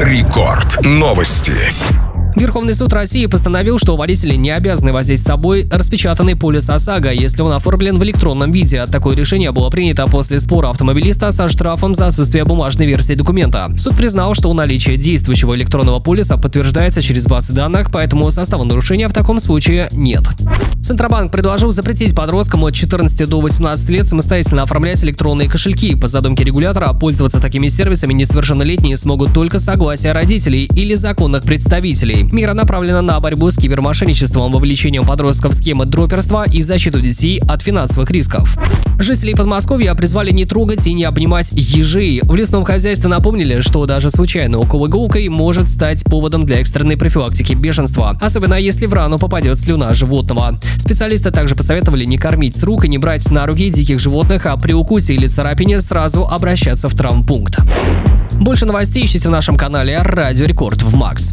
Рекорд. Новости. Верховный суд России постановил, что водители не обязаны возить с собой распечатанный полис ОСАГО, если он оформлен в электронном виде. Такое решение было принято после спора автомобилиста со штрафом за отсутствие бумажной версии документа. Суд признал, что наличие действующего электронного полиса подтверждается через базы данных, поэтому состава нарушения в таком случае нет. Центробанк предложил запретить подросткам от 14 до 18 лет самостоятельно оформлять электронные кошельки. По задумке регулятора, пользоваться такими сервисами несовершеннолетние смогут только с согласия родителей или законных представителей. Мера направлена на борьбу с кибермошенничеством, вовлечением подростков в схемы дроперства и защиту детей от финансовых рисков. Жителей Подмосковья призвали не трогать и не обнимать ежей. В лесном хозяйстве напомнили, что даже случайный укол иголкой может стать поводом для экстренной профилактики бешенства, особенно если в рану попадет слюна животного. Специалисты также посоветовали не кормить с рук и не брать на руки диких животных, а при укусе или царапине сразу обращаться в травмпункт. Больше новостей ищите в нашем канале Радио Рекорд в Макс.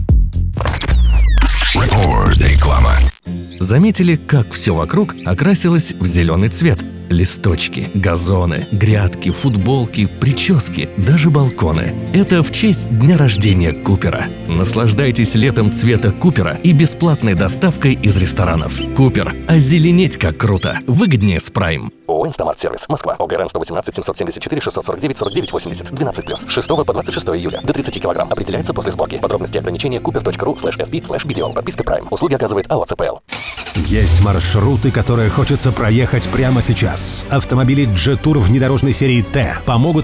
Реклама. Заметили, как все вокруг окрасилось в зеленый цвет? Листочки, газоны, грядки, футболки, прически, даже балконы. Это в честь дня рождения Купера. Наслаждайтесь летом цвета Купера и бесплатной доставкой из ресторанов. Купер. Озеленеть как круто. Выгоднее с Prime. ООО «Инстамарт-сервис», Москва, ОГРН 118 774 649 49 80, 12+, 6 по 26 июля, до 30 кг. Определяется после сборки. Подробности и ограничения cooper.ru/sp/BDO. Подписка Prime. Услуги оказывает АО «ЦПЛ». Есть маршруты, которые хочется проехать прямо сейчас. Автомобили Jetour внедорожной серии Т помогут